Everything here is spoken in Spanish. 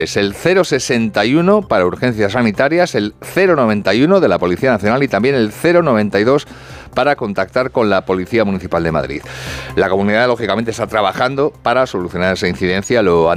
Es el 061 para urgencias sanitarias, el 091 de la Policía Nacional y también el 092 para contactar con la Policía Municipal de Madrid. La comunidad, lógicamente, está trabajando para solucionar esa incidencia lo